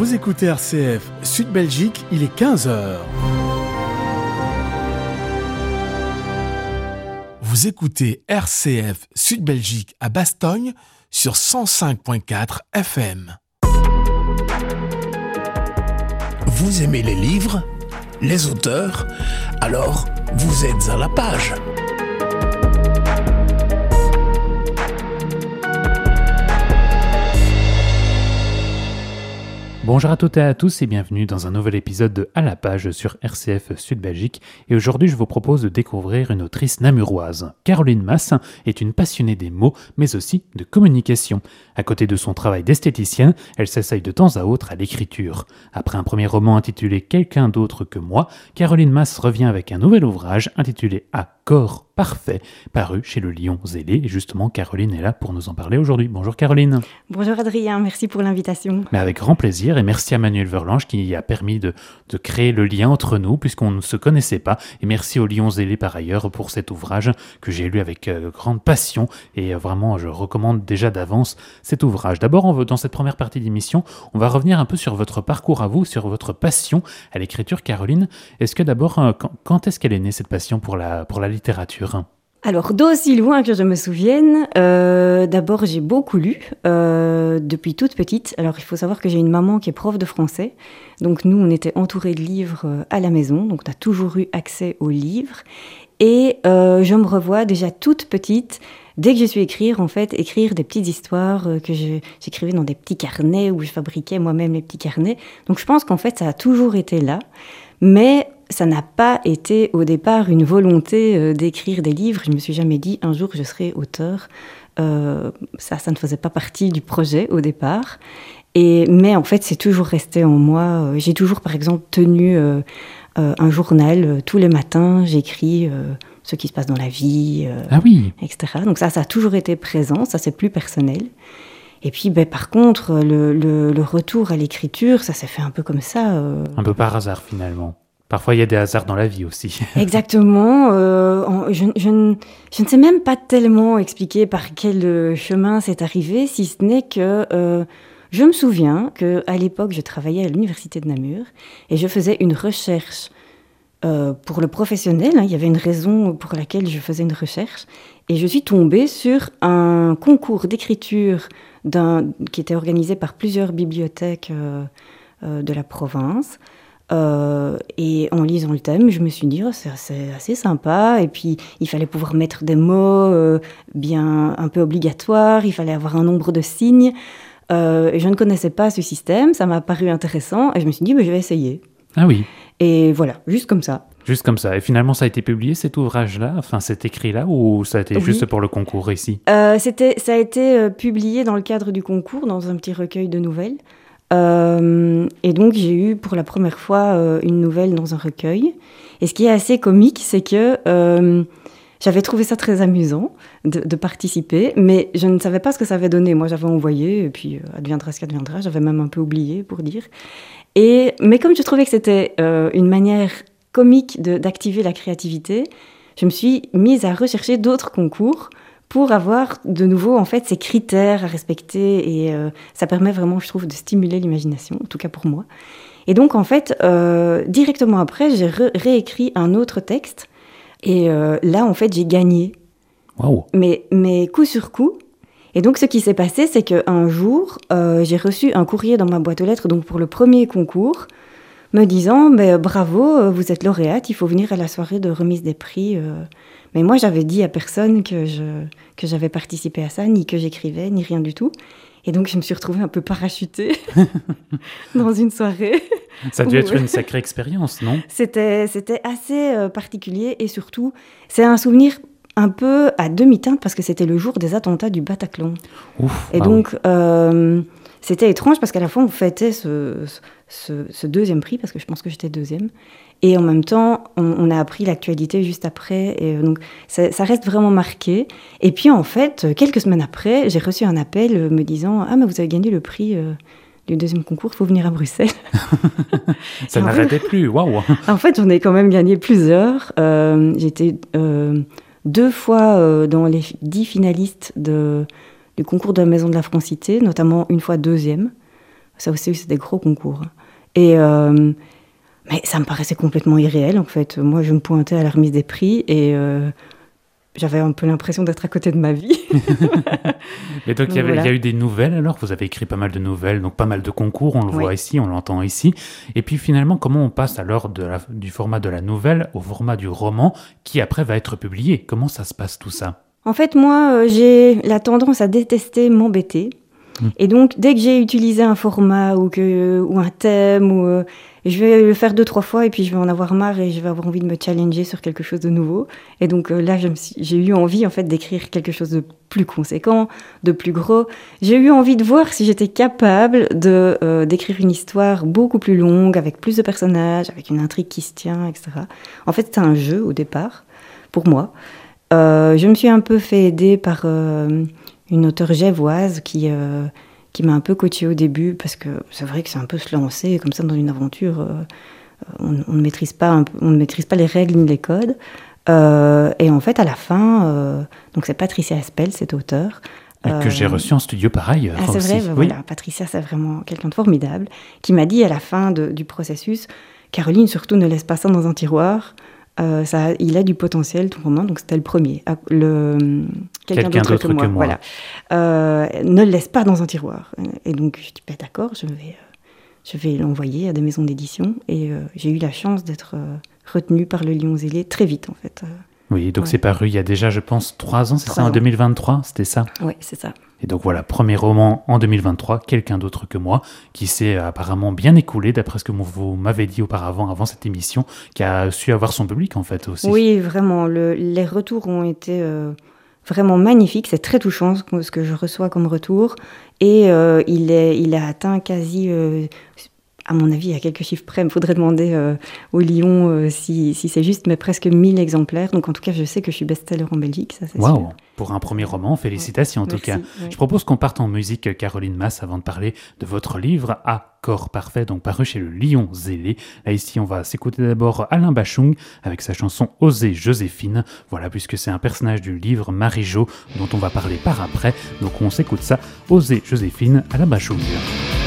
Vous écoutez RCF Sud Belgique, il est 15h. Vous écoutez RCF Sud Belgique à Bastogne sur 105.4 FM. Vous aimez les livres, les auteurs? Alors, vous êtes à la page. Bonjour à toutes et à tous et bienvenue dans un nouvel épisode de À la page sur RCF Sud Belgique. Et aujourd'hui, je vous propose de découvrir une autrice namuroise. Caroline Mas est une passionnée des mots, mais aussi de communication. À côté de son travail d'esthéticienne, elle s'essaye de temps à autre à l'écriture. Après un premier roman intitulé Quelqu'un d'autre que moi, Caroline Mas revient avec un nouvel ouvrage intitulé Accord parfait, paru chez le Lion Zélé. Et justement, Caroline est là pour nous en parler aujourd'hui. Bonjour Caroline. Bonjour Adrien, merci pour l'invitation. Mais avec grand plaisir et merci à Manuel Verlange qui a permis de créer le lien entre nous puisqu'on ne se connaissait pas. Et merci au Lion Zélé par ailleurs pour cet ouvrage que j'ai lu avec grande passion et vraiment je recommande déjà d'avance cet ouvrage. D'abord, dans cette première partie d'émission, on va revenir un peu sur votre parcours à vous, sur votre passion à l'écriture. Caroline, est-ce que d'abord, quand est-ce qu'elle est née cette passion pour la littérature ? Alors, d'aussi loin que je me souvienne, d'abord j'ai beaucoup lu depuis toute petite. Alors, il faut savoir que j'ai une maman qui est prof de français. Donc, nous, on était entourés de livres à la maison. Donc, on a toujours eu accès aux livres. Et je me revois déjà toute petite, dès que je suis écrire des petites histoires que j'écrivais dans des petits carnets où je fabriquais moi-même les petits carnets. Donc, je pense qu'en fait, ça a toujours été là. Mais ça n'a pas été au départ une volonté d'écrire des livres. Je ne me suis jamais dit un jour je serai auteur. Ça ne faisait pas partie du projet au départ. Mais en fait, c'est toujours resté en moi. J'ai toujours, par exemple, tenu un journal tous les matins. J'écris ce qui se passe dans la vie, etc. Donc ça a toujours été présent. Ça, c'est plus personnel. Et puis, par contre, le retour à l'écriture, ça s'est fait un peu comme ça. Un peu par hasard, finalement. Parfois, il y a des hasards dans la vie aussi. Exactement. Je ne sais même pas tellement expliquer par quel chemin c'est arrivé, si ce n'est que je me souviens qu'à l'époque, je travaillais à l'université de Namur et je faisais une recherche pour le professionnel. Il y avait une raison pour laquelle je faisais une recherche. Et je suis tombée sur un concours d'écriture qui était organisé par plusieurs bibliothèques de la province. Et en lisant le thème, je me suis dit c'est assez sympa. Et puis il fallait pouvoir mettre des mots bien un peu obligatoires. Il fallait avoir un nombre de signes. Et je ne connaissais pas ce système. Ça m'a paru intéressant et je me suis dit je vais essayer. Ah oui. Et voilà, juste comme ça. Juste comme ça. Et finalement, ça a été publié, cet ouvrage-là, enfin cet écrit-là, ou ça a été juste pour le concours ici ? Ça a été publié dans le cadre du concours, dans un petit recueil de nouvelles. Et donc, j'ai eu pour la première fois une nouvelle dans un recueil. Et ce qui est assez comique, c'est que j'avais trouvé ça très amusant de participer, mais je ne savais pas ce que ça avait donné. Moi, j'avais envoyé, et puis adviendra ce qu'adviendra. J'avais même un peu oublié, pour dire. Mais comme je trouvais que c'était une manière comique d'activer la créativité, je me suis mise à rechercher d'autres concours pour avoir de nouveau en fait ces critères à respecter et ça permet vraiment, je trouve, de stimuler l'imagination, en tout cas pour moi. Et donc en fait, directement après, j'ai réécrit un autre texte et là en fait j'ai gagné. Waouh. Mais coup sur coup. Et donc ce qui s'est passé, c'est qu'un jour, j'ai reçu un courrier dans ma boîte aux lettres, donc pour le premier concours, me disant bravo, vous êtes lauréate, il faut venir à la soirée de remise des prix. Mais moi, j'avais dit à personne que j'avais participé à ça, ni que j'écrivais, ni rien du tout. Et donc, je me suis retrouvée un peu parachutée dans une soirée. Ça a dû être une sacrée expérience, non ? C'était assez particulier et surtout, c'est un souvenir un peu à demi-teinte parce que c'était le jour des attentats du Bataclan. Ouf, et donc, c'était étrange parce qu'à la fois, on fêtait ce deuxième prix, parce que je pense que j'étais deuxième. Et en même temps, on a appris l'actualité juste après. Et donc, ça reste vraiment marqué. Et puis, en fait, quelques semaines après, j'ai reçu un appel me disant « Ah, mais vous avez gagné le prix du deuxième concours, il faut venir à Bruxelles. » Ça n'arrêtait plus, waouh. En fait, j'en ai quand même gagné plusieurs. J'étais 2 fois dans les 10 finalistes du concours de la Maison de la Francité, notamment une fois deuxième. Ça aussi, c'est des gros concours. Et mais ça me paraissait complètement irréel, en fait. Moi, je me pointais à la remise des prix et j'avais un peu l'impression d'être à côté de ma vie. Et donc, il y a eu des nouvelles, alors vous avez écrit pas mal de nouvelles, donc pas mal de concours, on le voit ici, on l'entend ici. Et puis finalement, comment on passe alors du format de la nouvelle au format du roman qui après va être publié? Comment ça se passe tout ça? En fait, moi, j'ai la tendance à détester m'embêter. Et donc, dès que j'ai utilisé un format ou un thème, je vais le faire 2-3 fois et puis je vais en avoir marre et je vais avoir envie de me challenger sur quelque chose de nouveau. Et donc là, j'ai eu envie en fait d'écrire quelque chose de plus conséquent, de plus gros. J'ai eu envie de voir si j'étais capable d'écrire une histoire beaucoup plus longue, avec plus de personnages, avec une intrigue qui se tient, etc. En fait, c'était un jeu au départ, pour moi. Je me suis un peu fait aider par une auteure genevoise qui m'a un peu coachée au début, parce que c'est vrai que c'est un peu se lancer comme ça dans une aventure. On ne maîtrise pas les règles ni les codes. Et en fait, à la fin, donc c'est Patricia Aspel, cette auteure. Que j'ai reçue en studio par ailleurs. Ah, c'est vrai, voilà, Patricia, c'est vraiment quelqu'un de formidable, qui m'a dit à la fin du processus, Caroline, surtout ne laisse pas ça dans un tiroir. Il a du potentiel, ton roman, donc c'était le premier. Quelqu'un d'autre que moi. Voilà. Ne le laisse pas dans un tiroir. Et donc, je dis, d'accord, je vais l'envoyer à des maisons d'édition. Et j'ai eu la chance d'être retenue par le Lion Zélé très vite, en fait. Oui, donc c'est paru il y a déjà, je pense, 3 ans, c'est ça, en 2023, c'était ça? Oui, c'est ça. Et donc voilà, premier roman en 2023, quelqu'un d'autre que moi, qui s'est apparemment bien écoulé, d'après ce que vous m'avez dit auparavant, avant cette émission, qui a su avoir son public en fait aussi. Oui, vraiment, les retours ont été vraiment magnifiques, c'est très touchant ce que je reçois comme retour, et il a atteint quasi... à mon avis, à quelques chiffres près, il faudrait demander au Lion si c'est juste, mais presque 1000 exemplaires. Donc en tout cas, je sais que je suis best-seller en Belgique, ça c'est sûr. Pour un premier roman, félicitations en tout cas. Oui. Je propose qu'on parte en musique, Caroline Masse, avant de parler de votre livre « Accord parfait », donc paru chez le Lion Zélé. Là ici, on va s'écouter d'abord Alain Bachung avec sa chanson « Oser Joséphine ». Voilà, puisque c'est un personnage du livre Marie-Jo dont on va parler par après. Donc on s'écoute ça, « Oser Joséphine » Alain Bachung.